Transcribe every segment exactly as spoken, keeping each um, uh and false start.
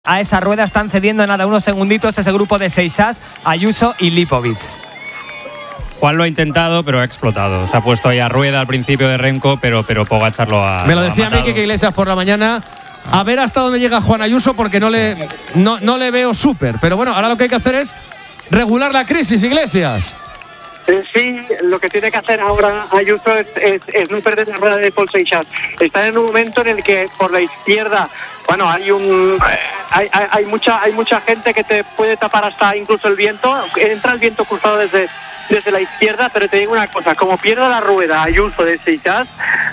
A esa rueda están cediendo en nada unos segunditos ese grupo de Seixas, Ayuso y Lipovic. Juan lo ha intentado, pero ha explotado. Se ha puesto ahí a rueda al principio de Renko, pero, pero Pogačar lo ha Me lo lo decía ha matado. Miki Iglesias por la mañana. A ver hasta dónde llega Juan Ayuso, porque no le, no, no le veo súper. Pero bueno, ahora lo que hay que hacer es regular la crisis, Iglesias. Sí, lo que tiene que hacer ahora Ayuso es, es, es no perder la rueda de Paul Seixas. Está en un momento en el que por la izquierda, bueno, hay un hay, hay, hay mucha hay mucha gente que te puede tapar hasta incluso el viento. Entra el viento cruzado desde, desde la izquierda, pero te digo una cosa, como pierda la rueda Ayuso de Seixas,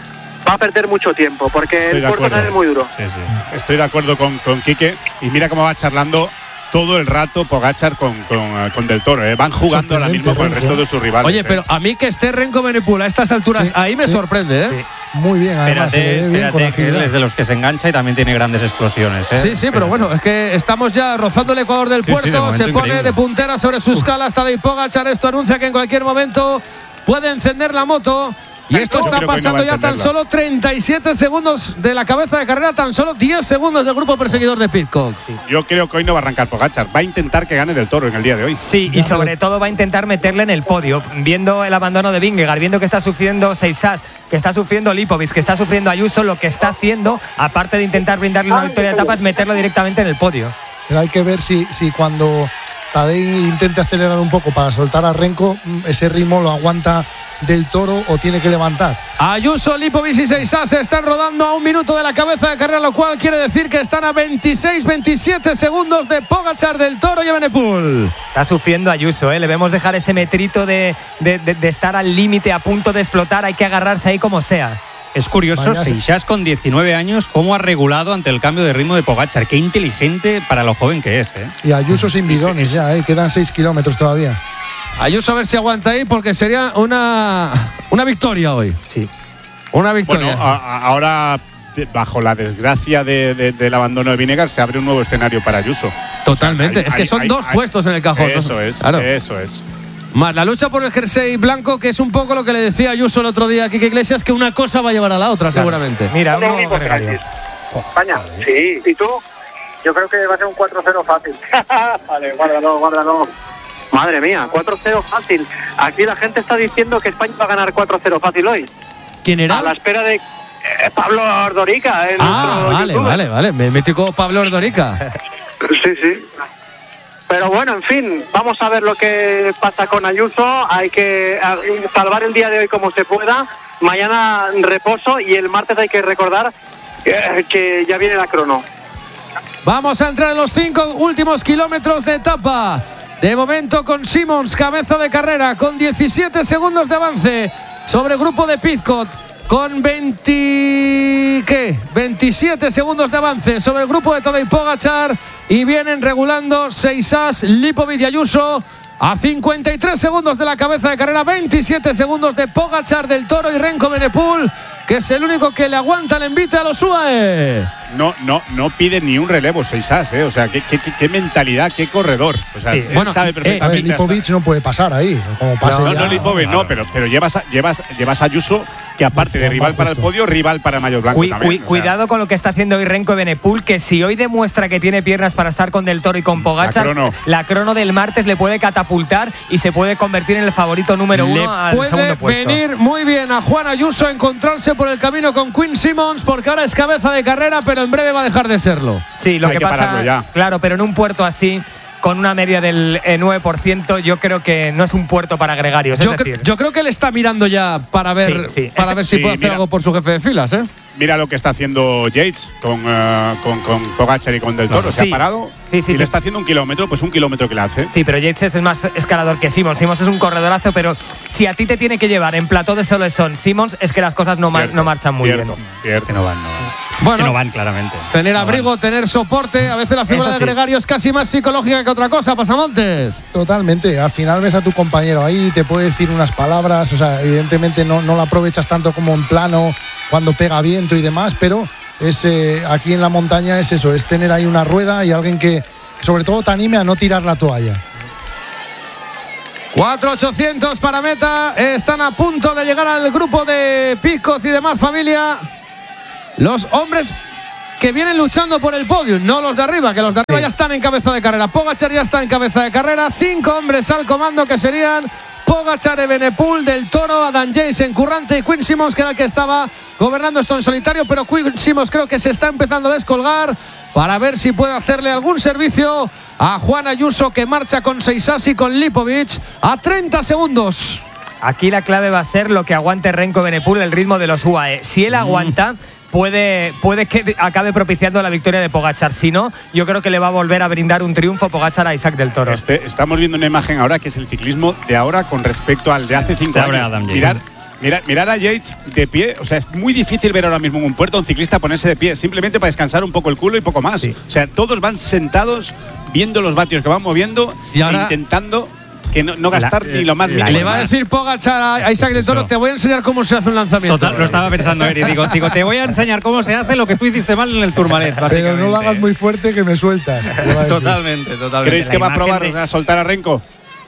va a perder mucho tiempo, porque Estoy el de puerto sale muy duro. Sí, sí. Estoy de acuerdo con, con Quique, y mira cómo va charlando todo el rato Pogačar con, con, con Del Toro, ¿eh? Van jugando ahora mismo con el resto de sus rivales. Oye, ¿eh? pero a mí que esté Renko Evenepoel a estas alturas, Sí, ahí me sí. sorprende, ¿eh? Sí. Muy bien, además. se Espérate, le ve bien con espérate que él agilidad. es de los que se engancha y también tiene grandes explosiones, ¿eh? Sí, sí, pero bueno, es que estamos ya rozando el Ecuador del Sí, sí, de puerto. momento Se pone increíble. de puntera sobre su escala hasta de Pogačar. Esto anuncia que en cualquier momento puede encender la moto. Y esto Yo está creo que hoy no va pasando a ya tan encenderla. solo treinta y siete segundos de la cabeza de carrera, tan solo diez segundos del grupo perseguidor de Pidcock. Yo creo que hoy no va a arrancar Pogačar. Va a intentar que gane Del Toro en el día de hoy. Sí, y sobre todo va a intentar meterle en el podio, viendo el abandono de Vingegaard, viendo que está sufriendo Seixas, que está sufriendo Lipovic, que está sufriendo Ayuso. Lo que está haciendo, aparte de intentar brindarle una victoria de etapa, es meterlo directamente en el podio. Pero hay que ver si, si cuando Tadej intente acelerar un poco para soltar a Renko, ese ritmo lo aguanta Del Toro o tiene que levantar. Ayuso, Lipovic y Seixas se están rodando a un minuto de la cabeza de carrera, lo cual quiere decir que están a veintiséis veintisiete segundos de Pogačar, Del Toro y Evenepoel. Está sufriendo Ayuso, ¿eh? Le vemos dejar ese metrito de, de, de, de estar al límite, a punto de explotar. Hay que agarrarse ahí como sea. Es curioso, Vaya, Seixas con diecinueve años, cómo ha regulado ante el cambio de ritmo de Pogačar. Qué inteligente para lo joven que es, ¿eh? Y Ayuso sin bidones ya, ¿eh? Quedan seis kilómetros todavía. Ayuso a ver si aguanta ahí, porque sería una, una victoria hoy. Sí. Una victoria. Bueno, a- a- ahora, de- bajo la desgracia de, de- del abandono de Vingegaard, se abre un nuevo escenario para Ayuso. Totalmente. Hay- es que hay- son hay- dos hay- puestos en el cajón. Eso es, Claro. eso es. Más la lucha por el jersey blanco, que es un poco lo que le decía Ayuso el otro día a Quique Iglesias, que una cosa va a llevar a la otra, seguramente. Mira, Lo uno único gregario. que España, sí. ¿Y tú? Yo creo que va a ser un cuatro cero fácil. Vale, guárdalo, guárdalo. Madre mía, cuatro cero fácil. Aquí la gente está diciendo que España va a ganar cuatro cero fácil hoy. ¿Quién era? A la espera de eh, Pablo Ordorica. Eh, Ah, nuestro vale, youtuber. vale, vale. Me mítico Pablo Ordorica. Sí, sí. Pero bueno, en fin, vamos a ver lo que pasa con Ayuso. Hay que eh, salvar el día de hoy como se pueda. Mañana reposo y el martes hay que recordar eh, que ya viene la crono. Vamos a entrar en los cinco últimos kilómetros de etapa. De momento con Simons, cabeza de carrera, con diecisiete segundos de avance sobre el grupo de Pidcock. Con veinte, ¿qué? veintisiete segundos de avance sobre el grupo de Tadej Pogačar. Y vienen regulando Seixas, Lipovic y Ayuso. A cincuenta y tres segundos de la cabeza de carrera, veintisiete segundos de Pogačar, Del Toro y Renko Evenepoel, que es el único que le aguanta el envite a los U A E. No, no, no pide ni un relevo Seixas, ¿eh? O sea, qué, qué, qué- qué mentalidad, qué corredor. O sea, Sí, él bueno, sabe eh, A ver, perfectamente. hasta- Lipovic no puede pasar ahí. Como pase no, ya, no, Lipovic no, pero, pero llevas, a, llevas, llevas a Ayuso, que aparte de Juan rival va para el justo. podio, rival para Mayo Blanco Cui- también. cui- o sea. cuidado con lo que está haciendo hoy Renko Evenepoel, que si hoy demuestra que tiene piernas para estar con Del Toro y con Pogačar, La crono. la crono del martes le puede catapultar y se puede convertir en el favorito número Le uno al puede segundo puesto. venir muy bien a Juan Ayuso a encontrarse por el camino con Quinn Simmons, porque ahora es cabeza de carrera, pero en breve va a dejar de serlo. Sí, lo Hay que, que pasa, pararlo ya. claro, pero en un puerto así, con una media del eh, nueve por ciento, yo creo que no es un puerto para gregarios. Yo, es cre- decir, yo creo que él está mirando ya para ver, Sí, sí. para Ese- ver si sí, puede hacer mira. algo por su jefe de filas, ¿eh? Mira lo que está haciendo Yates con, eh, con, con Pogačar y con Del Toro. Se Sí. ha parado Sí, sí, y sí. le está haciendo un kilómetro, pues un kilómetro que le hace. Sí, pero Yates es más escalador que Simons. Simons es un corredorazo, pero si a ti te tiene que llevar en plató de solo son Simons, es que las cosas no, ma- Cierto, no marchan muy cierto, bien. Cierto. Que no van, no van. Bueno. Que no van, claramente. Tener No abrigo, van. tener soporte. A veces la figura Eso de sí. gregario es casi más psicológica que otra cosa, Pasamontes. Totalmente. Al final ves a tu compañero ahí, te puede decir unas palabras. O sea, evidentemente no, no lo aprovechas tanto como en plano cuando pega viento y demás, pero es eh, aquí en la montaña es eso, es tener ahí una rueda y alguien que sobre todo te anime a no tirar la toalla. cuatro ochocientos para meta. Están a punto de llegar al grupo de Pidcock y demás familia. Los hombres que vienen luchando por el podio, no los de arriba, que los de arriba sí. ya están en cabeza de carrera. Pogačar ya está en cabeza de carrera. Cinco hombres al comando que serían Pogačar, Evenepoel, Del Toro, Adam Yates, Currante y Quinn Simmons, que era el que estaba gobernando esto en solitario, pero Quinn Simmons creo que se está empezando a descolgar para ver si puede hacerle algún servicio a Juan Ayuso, que marcha con Seisas y con Lipovic a treinta segundos. Aquí la clave va a ser lo que aguante Renko Evenepoel, el ritmo de los U A E. Si él aguanta, puede, puede que acabe propiciando la victoria de Pogačar. Si no, yo creo que le va a volver a brindar un triunfo Pogačar a Isaac Del Toro. Este, estamos viendo una imagen ahora que es el ciclismo de ahora con respecto al de hace cinco años. Mirad, mirad, mirad a Yates de pie. O sea, es muy difícil ver ahora mismo en un puerto a un ciclista ponerse de pie, simplemente para descansar un poco el culo y poco más. Sí. O sea, todos van sentados viendo los vatios que van moviendo y ahora, e intentando que no, no gastar la, ni lo más mínimo. Le va a decir Pogačar a Isaac Del Toro, te voy a enseñar cómo se hace un lanzamiento. Total, lo estaba pensando, Eri. Digo, digo, te voy a enseñar cómo se hace lo que tú hiciste mal en el Tourmalet, básicamente. Pero no lo hagas muy fuerte que me sueltas. Totalmente, totalmente. ¿Creéis que va a probar de... a soltar a Renko?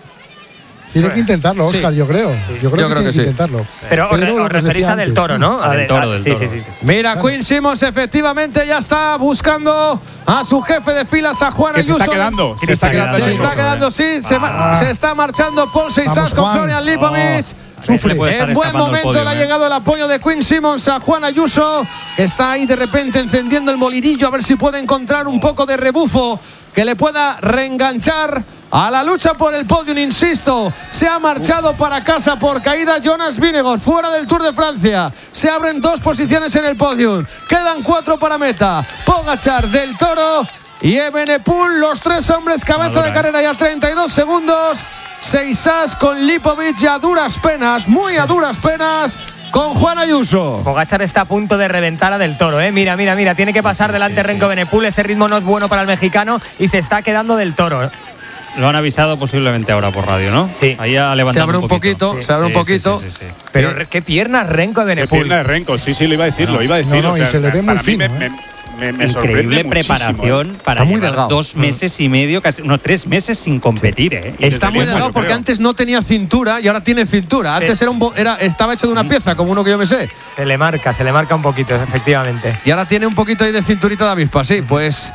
Tiene que intentarlo, Óscar, sí. yo creo. Yo creo, yo que, creo que, que sí. intentarlo. Pero, Pero os, os referís a Del Toro, ¿no? A Del Toro, del sí, toro. Sí, sí, sí. Mira, claro. Quinn Simmons efectivamente ya está buscando a su jefe de filas, a Juan Ayuso. Se está quedando. Se está quedando, se está quedando sí. Se, ah. se está marchando Paul Seisas con Florian Lipovic. Oh. En buen momento podio, le ha eh. llegado el apoyo de Quinn Simmons a Juan Ayuso, que está ahí de repente encendiendo el molinillo a ver si puede encontrar un poco de rebufo que le pueda reenganchar a la lucha por el podio. Insisto, se ha marchado para casa por caída Jonas Vingegaard, fuera del Tour de Francia. Se abren dos posiciones en el podio. Quedan cuatro para meta. Pogačar, Del Toro y Evenepoel, los tres hombres cabeza Madura, de carrera, ya treinta y dos segundos. Seisas con Lipovic y a duras penas, muy a duras penas, con Juan Ayuso. Pogačar está a punto de reventar a Del Toro, ¿eh? Mira, mira, mira, tiene que pasar delante sí, sí. Renko Evenepoel. Ese ritmo no es bueno para el mexicano y se está quedando Del Toro, ¿eh? Lo han avisado posiblemente ahora por radio, ¿no? Sí. Ahí ha levantado se abre un poquito, poquito. Sí. se abre un poquito. Sí, sí, sí, sí. Pero qué piernas Renko Evenepoel. Qué piernas de Renko, sí, sí, lo iba a decir, no. lo iba a decir. No, no, o sea, y se le ve muy para fino, mí me, ¿eh? me, me, me increíble preparación ¿eh? para muy llevar delgado. dos meses y medio, casi unos tres meses sin competir, ¿eh? Y está muy delgado porque creo. antes no tenía cintura y ahora tiene cintura. Antes sí. era un era, estaba hecho de una pieza, como uno que yo me sé. Se le marca, se le marca un poquito, efectivamente. Y ahora tiene un poquito ahí de cinturita de avispa, sí, pues.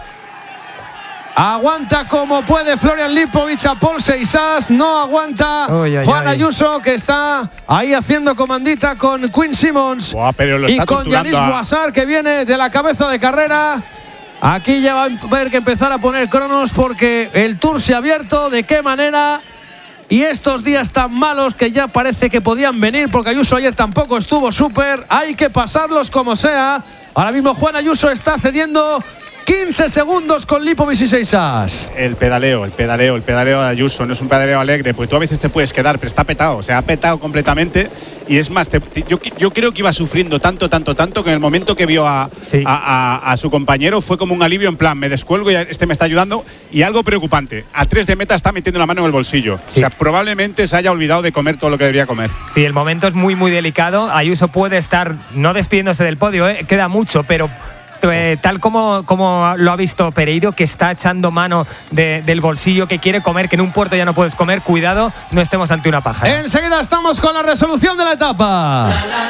Aguanta como puede Florian Lipovic a Paul Seisas. No aguanta uy, ay, Juan ay. Ayuso, que está ahí haciendo comandita con Quinn Simmons. Buah, y con Yanis a... Boissard, que viene de la cabeza de carrera. Aquí ya va a haber que empezar a poner cronos porque el Tour se ha abierto. ¿De qué manera? Y estos días tan malos que ya parece que podían venir, porque Ayuso ayer tampoco estuvo súper. Hay que pasarlos como sea. Ahora mismo Juan Ayuso está cediendo quince segundos con Lipovic y Seisas. El pedaleo, el pedaleo, el pedaleo de Ayuso no es un pedaleo alegre, porque tú a veces te puedes quedar, pero está petado, o sea, ha petado completamente. Y es más, te, te, yo, yo creo que iba sufriendo tanto, tanto, tanto, que en el momento que vio a, sí. a, a, a su compañero fue como un alivio, en plan, me descuelgo y este me está ayudando. Y algo preocupante, a tres de meta está metiendo la mano en el bolsillo. Sí. O sea, probablemente se haya olvidado de comer todo lo que debería comer. Sí, el momento es muy, muy delicado. Ayuso puede estar no despidiéndose del podio, ¿eh? Queda mucho, pero Eh, tal como, como lo ha visto Pereiro, que está echando mano de, del bolsillo, que quiere comer, que en un puerto ya no puedes comer, cuidado, no estemos ante una paja. ¿eh? Enseguida estamos con la resolución de la etapa.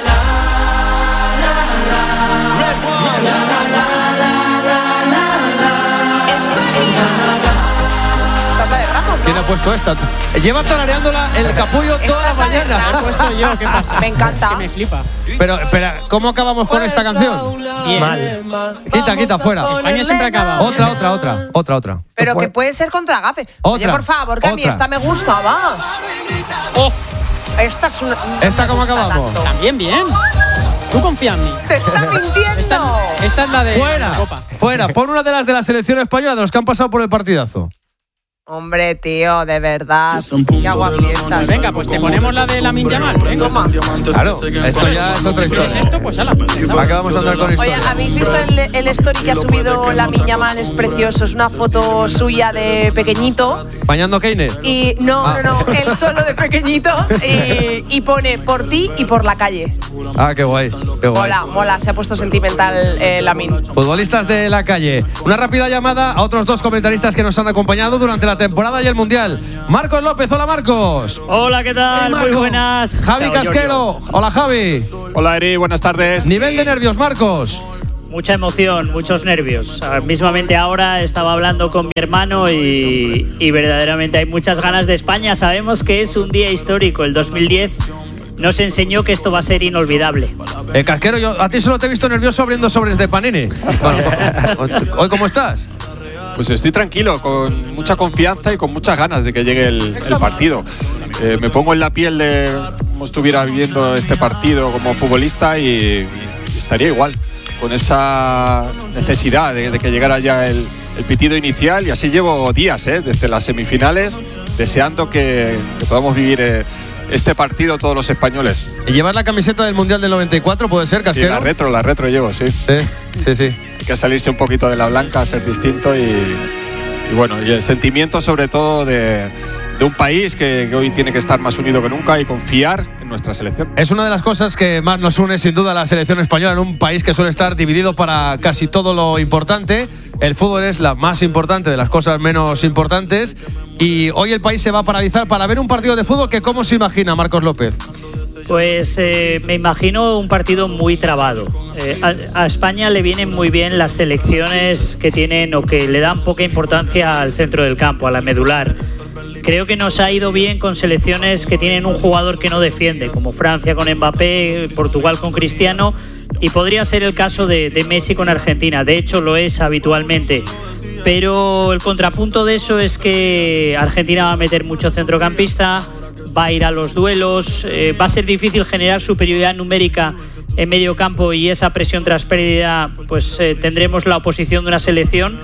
¿Quién ha puesto esta? Lleva tarareándola el capullo toda la mañana. La he puesto yo, ¿qué pasa? Me encanta. Es que me flipa. Pero, espera, ¿cómo acabamos con esta canción? Bien. Mal. Quita, quita, fuera. España siempre acaba. Otra, otra, otra, otra, otra. Pero que puede ser contra Gafe. Oye, por favor, que a mí esta me gustaba. Oh. Esta es una. ¿Esta cómo acabamos? Tanto. También bien. Tú confía en mí. Te está mintiendo. Esta, esta es la de fuera, la Copa. Fuera. Pon una de las de la selección española, de los que han pasado por el partidazo. Hombre, tío, de verdad. Qué aguafiestas. Venga, pues te ponemos la de Lamine Yamal. Venga, toma. Claro, esto ya es otra historia. ¿Qué es esto? Pues ala. Acabamos de andar con historia. Oye, ¿habéis visto el, el story que ha subido Lamine Yamal? Es precioso. Es una foto suya de pequeñito. ¿Bañando Keynes? Y no, ah. no, no. Él solo de pequeñito. Y, y pone por ti y por la calle. Ah, qué guay. Qué guay. Mola, mola. Se ha puesto sentimental eh, Lamine. Futbolistas de la calle. Una rápida llamada a otros dos comentaristas que nos han acompañado durante la temporada y el mundial. Marcos López, hola Marcos. Hola, ¿qué tal? Muy buenas. Javi Chao, Casquero, yo, yo. hola Javi. Hola Eri, buenas tardes. Nivel de nervios, Marcos. mucha emoción, muchos nervios. Mismamente ahora estaba hablando con mi hermano y, y verdaderamente hay muchas ganas de España. Sabemos que es un día histórico. El dos mil diez nos enseñó que esto va a ser inolvidable. Eh, Casquero, yo a ti solo te he visto nervioso abriendo sobres de Panini. Bueno, ¿hoy cómo estás? Pues estoy tranquilo, con mucha confianza y con muchas ganas de que llegue el, el partido. Eh, me pongo en la piel de cómo estuviera viviendo este partido como futbolista y, y estaría igual, con esa necesidad de, de que llegara ya el, el pitido inicial, y así llevo días, eh, desde las semifinales, deseando que, que podamos vivir eh, este partido todos los españoles. ¿Y llevar la camiseta del Mundial del noventa y cuatro puede ser, Casquero? Sí, la retro, la retro llevo, sí. Sí, sí, sí. Hay que salirse un poquito de la blanca, ser distinto y, y bueno, y el sentimiento sobre todo de, de un país que, que hoy tiene que estar más unido que nunca y confiar en nuestra selección. Es una de las cosas que más nos une sin duda a la selección española, en un país que suele estar dividido para casi todo lo importante. El fútbol es la más importante de las cosas menos importantes, y hoy el país se va a paralizar para ver un partido de fútbol que, ¿cómo se imagina, Marcos López? Pues eh, me imagino un partido muy trabado. Eh, a, a España le vienen muy bien las selecciones que tienen o que le dan poca importancia al centro del campo, a la medular. Creo que nos ha ido bien con selecciones que tienen un jugador que no defiende, como Francia con Mbappé, Portugal con Cristiano, y podría ser el caso de, de Messi con Argentina. De hecho, lo es habitualmente. Pero el contrapunto de eso es que Argentina va a meter mucho centrocampista, va a ir a los duelos, eh, va a ser difícil generar superioridad numérica en medio campo, y esa presión tras pérdida, pues eh, tendremos la oposición de una selección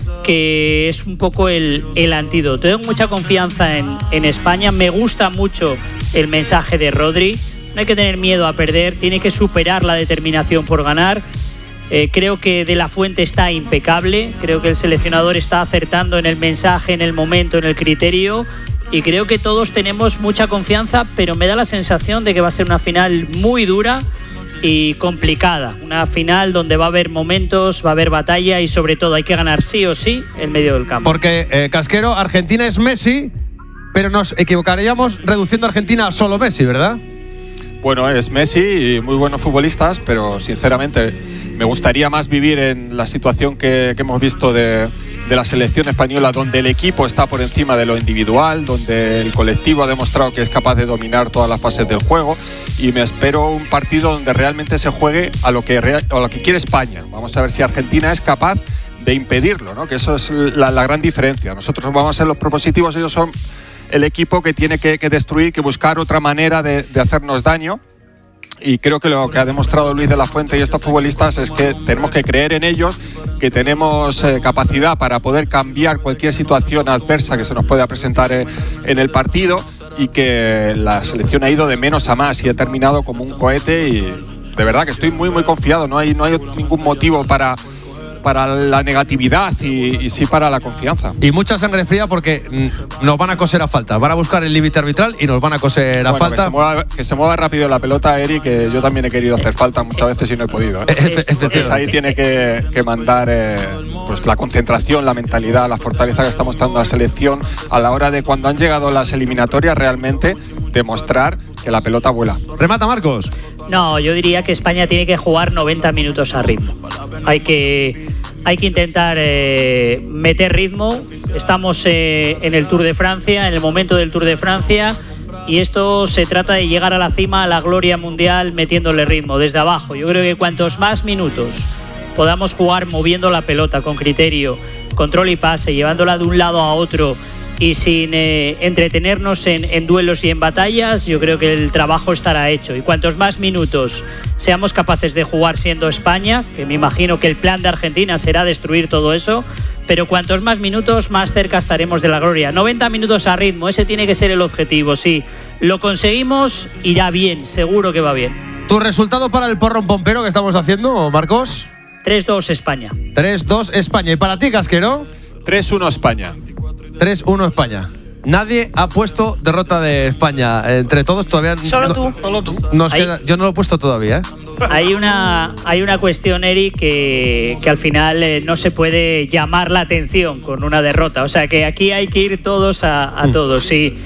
que es un poco el, el antídoto. Tengo mucha confianza en, en España, me gusta mucho el mensaje de Rodri, no hay que tener miedo a perder, tiene que superar la determinación por ganar. Eh, creo que De La Fuente está impecable, creo que el seleccionador está acertando en el mensaje, en el momento, en el criterio, y creo que todos tenemos mucha confianza, pero me da la sensación de que va a ser una final muy dura y complicada, una final donde va a haber momentos, va a haber batalla, y sobre todo hay que ganar sí o sí el medio del campo. Porque, eh, Casquero, Argentina es Messi, pero nos equivocaríamos reduciendo a Argentina a solo Messi, ¿verdad? Bueno, es Messi y muy buenos futbolistas, pero sinceramente me gustaría más vivir en la situación que, que hemos visto de, de la selección española, donde el equipo está por encima de lo individual, donde el colectivo ha demostrado que es capaz de dominar todas las fases del juego, y me espero un partido donde realmente se juegue a lo que, real, a lo que quiere España. Vamos a ver si Argentina es capaz de impedirlo, ¿no? Que eso es la, la gran diferencia. Nosotros vamos a ser los propositivos, ellos son el equipo que tiene que, que destruir, que buscar otra manera de, de hacernos daño. Y creo que lo que ha demostrado Luis de la Fuente y estos futbolistas es que tenemos que creer en ellos, que tenemos eh, capacidad para poder cambiar cualquier situación adversa que se nos pueda presentar eh, en el partido, y que la selección ha ido de menos a más y ha terminado como un cohete, y de verdad que estoy muy muy confiado, no hay, no hay ningún motivo para... para la negatividad y, y sí para la confianza. Y mucha sangre fría, porque mm, nos van a coser a falta. Van a buscar el límite arbitral y nos van a coser a bueno, falta. Que se, mueva, que se mueva rápido la pelota, Eric, que yo también he querido hacer falta muchas veces y no he podido. ¿eh? Entonces ahí tiene que, que mandar eh, pues la concentración, la mentalidad, la fortaleza que está mostrando la selección a la hora de, cuando han llegado las eliminatorias, realmente demostrar que la pelota vuela. Remata, Marcos. No, yo diría que España tiene que jugar noventa minutos a ritmo. Hay que, hay que intentar eh, meter ritmo. Estamos eh, en el Tour de Francia, en el momento del Tour de Francia, y esto se trata de llegar a la cima, a la gloria mundial, metiéndole ritmo desde abajo. Yo creo que cuantos más minutos podamos jugar moviendo la pelota con criterio, control y pase, llevándola de un lado a otro, y sin eh, entretenernos en, en duelos y en batallas, yo creo que el trabajo estará hecho. Y cuantos más minutos seamos capaces de jugar siendo España, que me imagino que el plan de Argentina será destruir todo eso, pero cuantos más minutos, más cerca estaremos de la gloria. noventa minutos a ritmo, ese tiene que ser el objetivo. Si lo conseguimos, irá bien, seguro que va bien. ¿Tu resultado para el porrón pompero que estamos haciendo, Marcos? tres dos España. tres dos España. ¿Y para ti, Casquero? tres uno España. tres uno España. Nadie ha puesto derrota de España. Entre todos todavía... Solo no, tú. Solo tú. Nos queda, yo no lo he puesto todavía, ¿eh? Hay una, hay una cuestión, Eric, que, que al final eh, no se puede llamar la atención con una derrota. O sea que aquí hay que ir todos a, a todos. Y,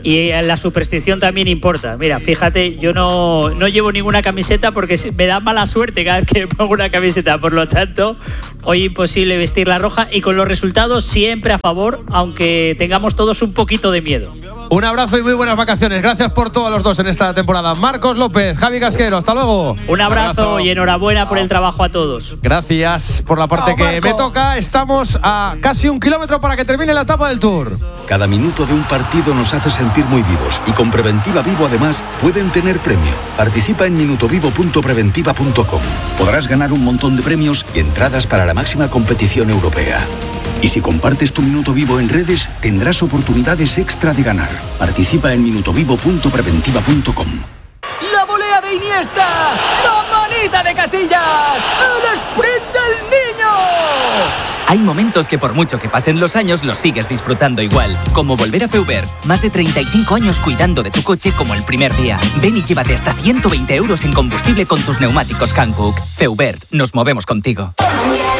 Y la superstición también importa. Mira, fíjate, yo no, no llevo ninguna camiseta porque me da mala suerte cada vez que me pongo una camiseta. Por lo tanto, hoy imposible vestir la roja y con los resultados siempre a favor, aunque tengamos todos un poquito de miedo. Un abrazo y muy buenas vacaciones. Gracias por todos los dos en esta temporada. Marcos López, Javi Casquero, hasta luego. Un abrazo, abrazo. Y enhorabuena por el trabajo a todos. Gracias por la parte que me toca. Estamos a casi un kilómetro para que termine la etapa del Tour. Cada minuto de un partido nos hace sentir muy vivos y con Preventiva Vivo además pueden tener premio. Participa en minutovivo punto preventiva punto com. Podrás ganar un montón de premios y entradas para la máxima competición europea. Y si compartes tu minuto vivo en redes, tendrás oportunidades extra de ganar. Participa en minutovivo punto preventiva punto com. ¡La volea de Iniesta! ¡La manita de Casillas! ¡El sprint del niño! Hay momentos que por mucho que pasen los años los sigues disfrutando igual. Como volver a Feubert. Más de treinta y cinco años cuidando de tu coche como el primer día. Ven y llévate hasta ciento veinte euros en combustible con tus neumáticos Hankook. Feubert, nos movemos contigo.